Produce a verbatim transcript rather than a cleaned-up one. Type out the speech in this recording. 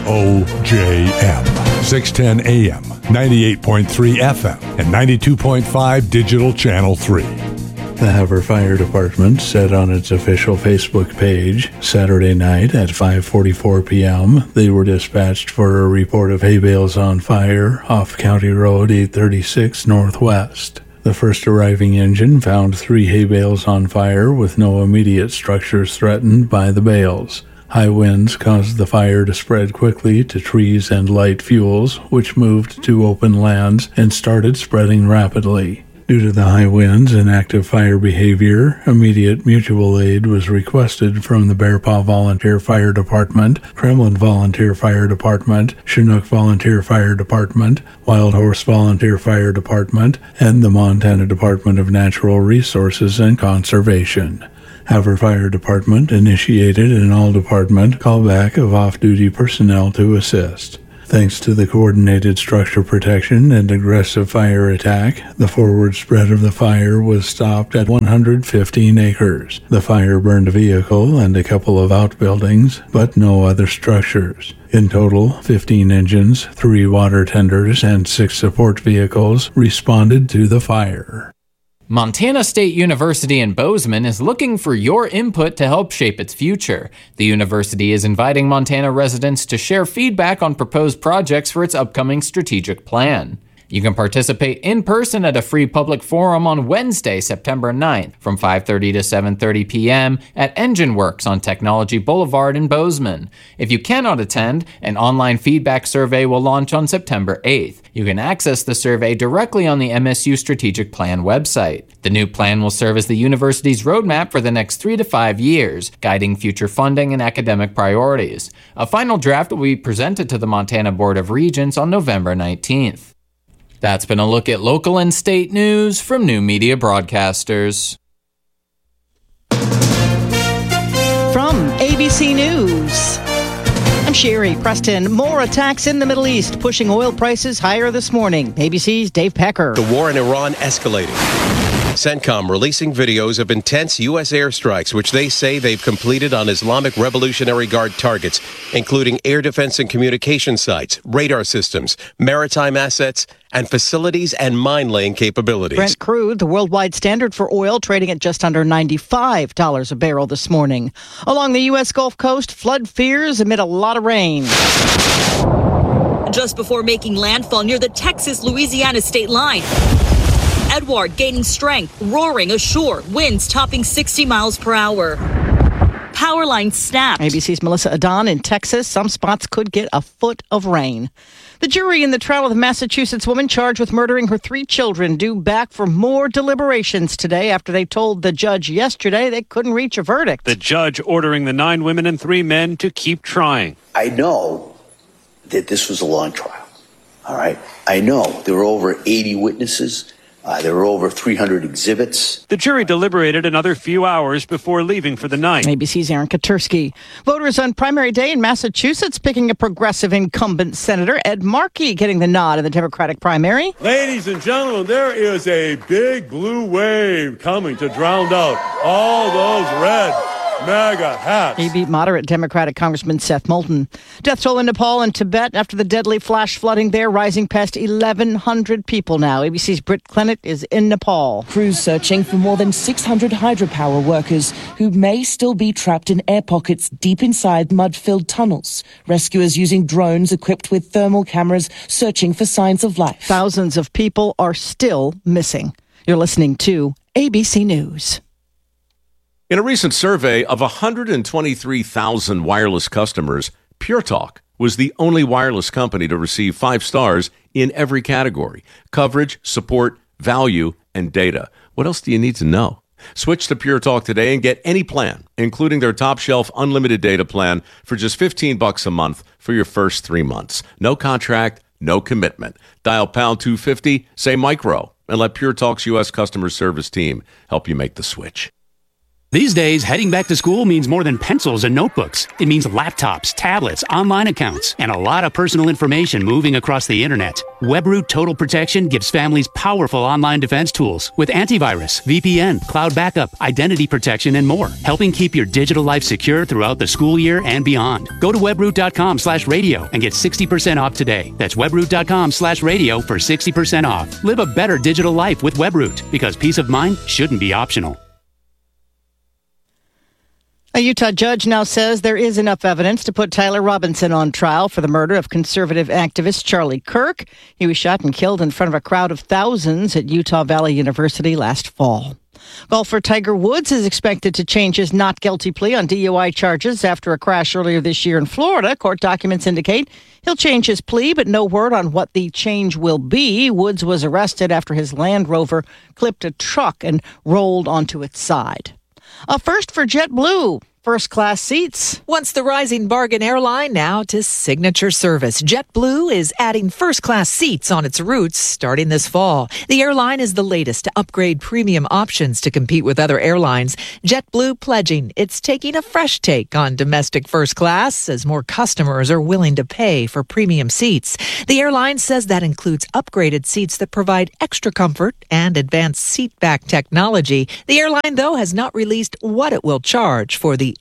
O J M, six ten A M, ninety-eight point three F M, and ninety-two point five Digital Channel three. The Havre Fire Department said on its official Facebook page Saturday night at five forty-four p.m. they were dispatched for a report of hay bales on fire off County Road eight thirty-six Northwest. The first arriving engine found three hay bales on fire with no immediate structures threatened by the bales. High winds caused the fire to spread quickly to trees and light fuels, which moved to open lands and started spreading rapidly. Due to the high winds and active fire behavior, immediate mutual aid was requested from the Bear Paw Volunteer Fire Department, Kremlin Volunteer Fire Department, Chinook Volunteer Fire Department, Wild Horse Volunteer Fire Department, and the Montana Department of Natural Resources and Conservation. Havre Fire Department initiated an all-department callback of off-duty personnel to assist. Thanks to the coordinated structure protection and aggressive fire attack, the forward spread of the fire was stopped at one hundred fifteen acres. The fire burned a vehicle and a couple of outbuildings, but no other structures. In total, fifteen engines, three water tenders, and six support vehicles responded to the fire. Montana State University in Bozeman is looking for your input to help shape its future. The university is inviting Montana residents to share feedback on proposed projects for its upcoming strategic plan. You can participate in person at a free public forum on Wednesday, September ninth from five thirty to seven thirty p.m. at Engine Works on Technology Boulevard in Bozeman. If you cannot attend, an online feedback survey will launch on September eighth. You can access the survey directly on the M S U Strategic Plan website. The new plan will serve as the university's roadmap for the next three to five years, guiding future funding and academic priorities. A final draft will be presented to the Montana Board of Regents on November nineteenth. That's been a look at local and state news from New Media Broadcasters. From A B C News, I'm Sherry Preston. More attacks in the Middle East, pushing oil prices higher this morning. A B C's Dave Pecker. The war in Iran escalating. CENTCOM releasing videos of intense U S airstrikes, which they say they've completed on Islamic Revolutionary Guard targets, including air defense and communication sites, radar systems, maritime assets, and facilities and mine-laying capabilities. Brent crude, the worldwide standard for oil, trading at just under ninety-five dollars a barrel this morning. Along the U S Gulf Coast, flood fears amid a lot of rain. Just before making landfall near the Texas-Louisiana state line. Edward gaining strength, roaring ashore, winds topping sixty miles per hour. Power line snapped. A B C's Melissa Adon in Texas. Some spots could get a foot of rain. The jury in the trial of the Massachusetts woman charged with murdering her three children due back for more deliberations today after they told the judge yesterday they couldn't reach a verdict. The judge ordering the nine women and three men to keep trying. I know that this was a long trial. All right. I know there were over eighty witnesses. Uh, there were over three hundred exhibits. The jury deliberated another few hours before leaving for the night. A B C's Aaron Katursky. Voters on primary day in Massachusetts picking a progressive incumbent Senator Ed Markey getting the nod in the Democratic primary. Ladies and gentlemen, there is a big blue wave coming to drown out all those red MAGA hats. He beat moderate Democratic Congressman Seth Moulton. Death toll in Nepal and Tibet after the deadly flash flooding there, rising past eleven hundred people now. A B C's Britt Clennett is in Nepal. Crews searching for more than six hundred hydropower workers who may still be trapped in air pockets deep inside mud-filled tunnels. Rescuers using drones equipped with thermal cameras searching for signs of life. Thousands of people are still missing. You're listening to A B C News. In a recent survey of one hundred twenty-three thousand wireless customers, Pure Talk was the only wireless company to receive five stars in every category: coverage, support, value, and data. What else do you need to know? Switch to Pure Talk today and get any plan, including their top shelf unlimited data plan for just fifteen bucks a month for your first three months. No contract, no commitment. Dial pound two fifty, say micro, and let Pure Talk's U S customer service team help you make the switch. These days, heading back to school means more than pencils and notebooks. It means laptops, tablets, online accounts, and a lot of personal information moving across the internet. WebRoot Total Protection gives families powerful online defense tools with antivirus, V P N, cloud backup, identity protection, and more, helping keep your digital life secure throughout the school year and beyond. Go to webroot.com slash radio and get sixty percent off today. That's webroot.com slash radio for sixty percent off. Live a better digital life with WebRoot, because peace of mind shouldn't be optional. A Utah judge now says there is enough evidence to put Tyler Robinson on trial for the murder of conservative activist Charlie Kirk. He was shot and killed in front of a crowd of thousands at Utah Valley University last fall. Golfer Tiger Woods is expected to change his not guilty plea on D U I charges after a crash earlier this year in Florida. Court documents indicate he'll change his plea, but no word on what the change will be. Woods was arrested after his Land Rover clipped a truck and rolled onto its side. A first for JetBlue. First-class seats. Once the rising bargain airline, now to signature service. JetBlue is adding first-class seats on its routes starting this fall. The airline is the latest to upgrade premium options to compete with other airlines. JetBlue pledging it's taking a fresh take on domestic first class as more customers are willing to pay for premium seats. The airline says that includes upgraded seats that provide extra comfort and advanced seat back technology. The airline, though, has not released what it will charge for the